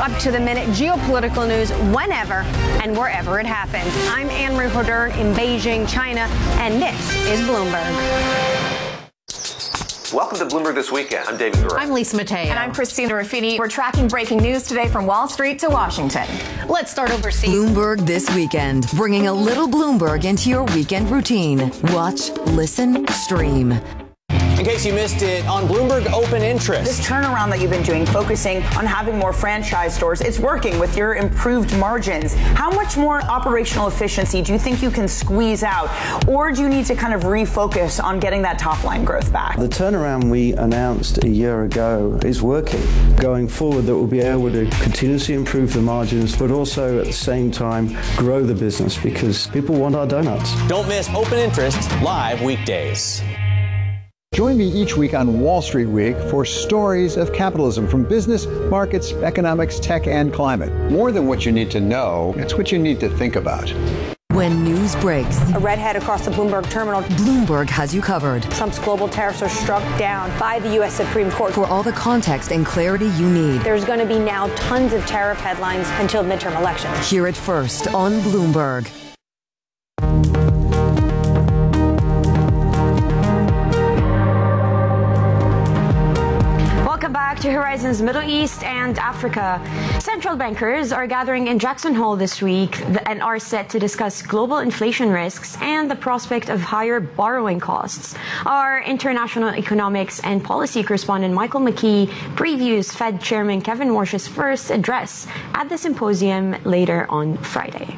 up-to-the-minute geopolitical news whenever and wherever it happens. I'm Anne-Marie Hodern in Beijing, China, and this is Bloomberg. Welcome to Bloomberg This Weekend. I'm David Gura. I'm Lisa Mateo. And I'm Christina Ruffini. We're tracking breaking news today from Wall Street to Washington. Let's start overseas. Bloomberg This Weekend, bringing a little Bloomberg into your weekend routine. Watch, listen, stream. In case you missed it, on Bloomberg Open Interest. This turnaround that you've been doing, focusing on having more franchise stores, it's working with your improved margins. How much more operational efficiency do you think you can squeeze out? Or do you need to kind of refocus on getting that top line growth back? The turnaround we announced a year ago is working. Going forward, that we'll be able to continuously improve the margins, but also at the same time grow the business because people want our donuts. Don't miss Open Interest live weekdays. Join me each week on Wall Street Week for stories of capitalism from business, markets, economics, tech, and climate. More than what you need to know, it's what you need to think about. When news breaks, A redhead across the Bloomberg terminal. Bloomberg has you covered. Trump's global tariffs are struck down by the U.S. Supreme Court. For all the context and clarity you need, There's going to be now tons of tariff headlines until midterm elections. hear it first on Bloomberg. Welcome back to Horizons Middle East and Africa. Central bankers are gathering in Jackson Hole this week and are set to discuss global inflation risks and the prospect of higher borrowing costs. Our international economics and policy correspondent Michael McKee previews Fed Chairman Kevin Warsh's first address at the symposium later on Friday.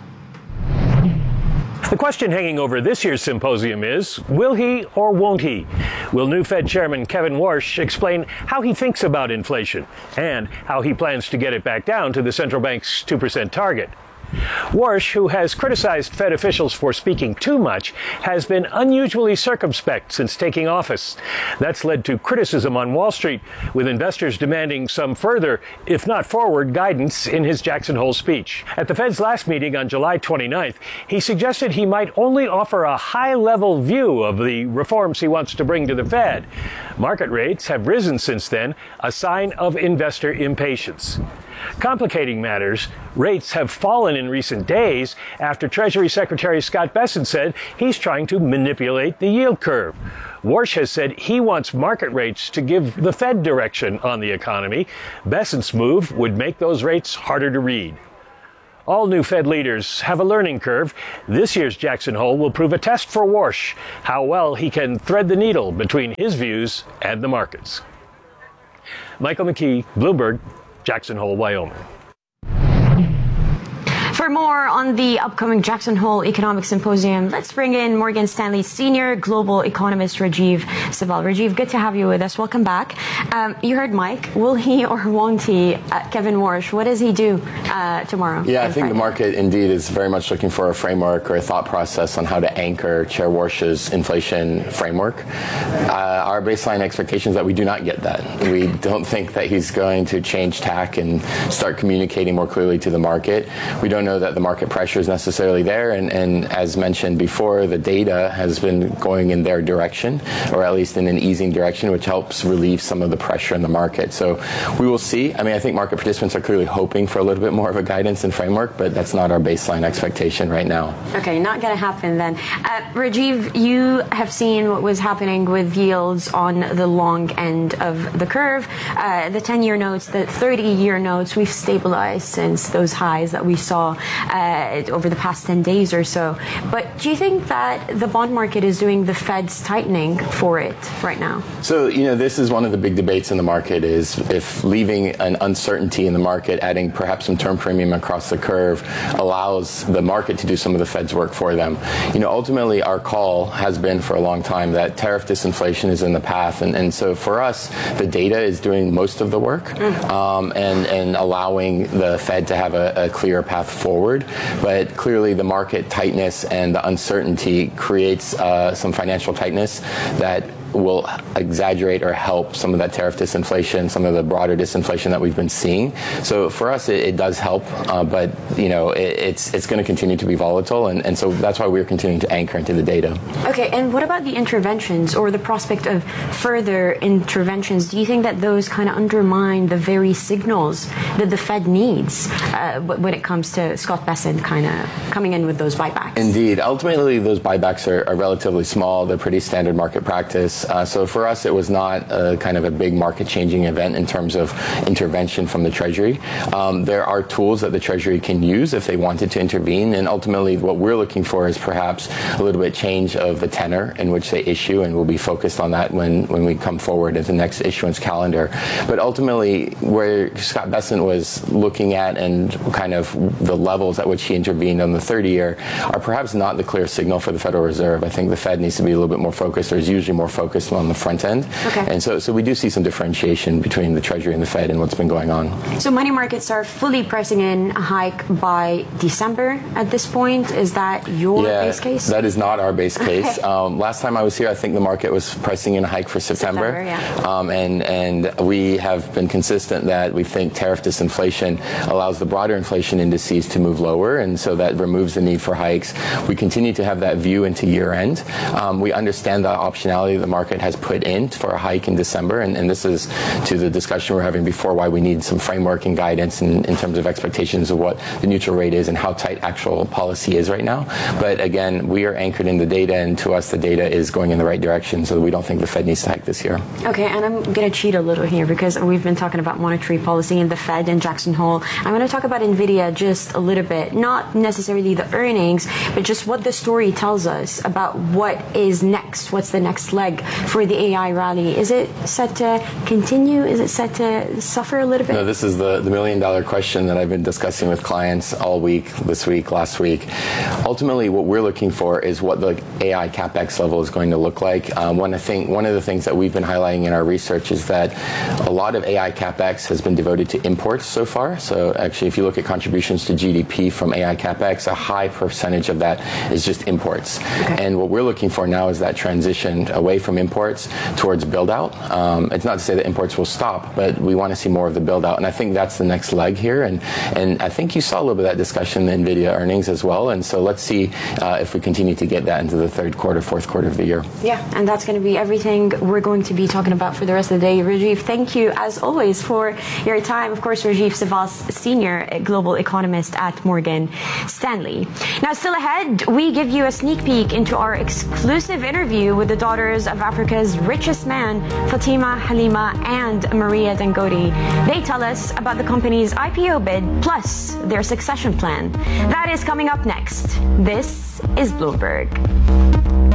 The question hanging over this year's symposium is, will he or won't he? Will new Fed Chairman Kevin Warsh explain how he thinks about inflation and how he plans to get it back down to the central bank's 2% target? Warsh, who has criticized Fed officials for speaking too much, has been unusually circumspect since taking office. That's led to criticism on Wall Street, with investors demanding some further, if not forward, guidance in his Jackson Hole speech. At the Fed's last meeting on July 29th, he suggested he might only offer a high-level view of the reforms he wants to bring to the Fed. Market rates have risen since then, a sign of investor impatience. Complicating matters, rates have fallen in recent days after Treasury Secretary Scott Bessent said he's trying to manipulate the yield curve. Warsh has said he wants market rates to give the Fed direction on the economy. Bessent's move would make those rates harder to read. All new Fed leaders have a learning curve. This year's Jackson Hole will prove a test for Warsh, how well he can thread the needle between his views and the markets. Michael McKee, Bloomberg, Jackson Hole, Wyoming. For more on the upcoming Jackson Hole Economic Symposium, let's bring in Morgan Stanley's senior global economist, Rajiv Sabal. Rajiv, good to have you with us. Welcome back. You heard Mike. Will he or won't he? Kevin Warsh, what does he do tomorrow? Yeah, I think the market indeed is very much looking for a framework or a thought process on how to anchor Chair Warsh's inflation framework. Our baseline expectation is that we do not get that. We don't think that he's going to change tack and start communicating more clearly to the market. We don't know that the market pressure is necessarily there, and as mentioned before, the data has been going in their direction, or at least in an easing direction, which helps relieve some of the pressure in the market. So we will see. I mean, I think market participants are clearly hoping for a little bit more of a guidance and framework, but that's not our baseline expectation right now. Okay, not going to happen then. Rajiv, you have seen what was happening with yields on the long end of the curve. The 10-year notes, the 30-year notes, we've stabilized since those highs that we saw over the past 10 days or so. But do you think that the bond market is doing the Fed's tightening for it right now? So, this is one of the big debates in the market, is if leaving an uncertainty in the market, adding perhaps some term premium across the curve, allows the market to do some of the Fed's work for them. Ultimately, our call has been for a long time that tariff disinflation is in the path. And so for us, the data is doing most of the work and allowing the Fed to have a clear path forward. But clearly the market tightness and the uncertainty creates some financial tightness that will exaggerate or help some of that tariff disinflation, some of the broader disinflation that we've been seeing. So for us, it does help, but it's going to continue to be volatile, and so that's why we're continuing to anchor into the data. Okay, and what about the interventions or the prospect of further interventions? Do you think that those kind of undermine the very signals that the Fed needs when it comes to Scott Bessent kind of coming in with those buybacks? Indeed. Ultimately, those buybacks are relatively small. They're pretty standard market practice. So for us, it was not a kind of a big market-changing event in terms of intervention from the Treasury. There are tools that the Treasury can use if they wanted to intervene, and ultimately what we're looking for is perhaps a little bit change of the tenor in which they issue, and we'll be focused on that when we come forward at the next issuance calendar. But ultimately, where Scott Bessent was looking at and kind of the levels at which he intervened on the 30-year are perhaps not the clear signal for the Federal Reserve. I think the Fed needs to be a little bit more focused, or is usually more focused on the front end. Okay. And so we do see some differentiation between the Treasury and the Fed and what's been going on. So money markets are fully pricing in a hike by December at this point. Is that your base case? That is not our base case. Last time I was here, I think the market was pricing in a hike for September. And we have been consistent that we think tariff disinflation allows the broader inflation indices to move lower, and so that removes the need for hikes. We continue to have that view into year end. We understand the optionality the market has put in for a hike in December, and this is to the discussion we're having before, why we need some framework and guidance in terms of expectations of what the neutral rate is and how tight actual policy is right now. But again, we are anchored in the data, and to us the data is going in the right direction, so we don't think the Fed needs to hike this year. Okay, and I'm going to cheat a little here because we've been talking about monetary policy and the Fed and Jackson Hole. I'm going to talk about NVIDIA just a little bit, not necessarily the earnings, but just what the story tells us about what is next, what's the next leg for the AI rally. Is it set to continue? Is it set to suffer a little bit? No, this is the million-dollar question that I've been discussing with clients all week, this week, last week. Ultimately, what we're looking for is what the AI CapEx level is going to look like. One of the things that we've been highlighting in our research is that a lot of AI CapEx has been devoted to imports so far. So actually, if you look at contributions to GDP from AI CapEx, a high percentage of that is just imports. Okay. And what we're looking for now is that transition away from imports towards build-out. It's not to say that imports will stop, but we want to see more of the build-out. And I think that's the next leg here. And I think you saw a little bit of that discussion in NVIDIA earnings as well. And so let's see if we continue to get that into the third quarter, fourth quarter of the year. Yeah, and that's going to be everything we're going to be talking about for the rest of the day. Rajiv, thank you as always for your time. Of course, Rajiv Savas, Senior Global Economist at Morgan Stanley. Now, still ahead, we give you a sneak peek into our exclusive interview with the daughters of Africa's richest man, Fatima, Halima, and Maria Dangote. They tell us about the company's IPO bid, plus their succession plan. That is coming up next. This is Bloomberg.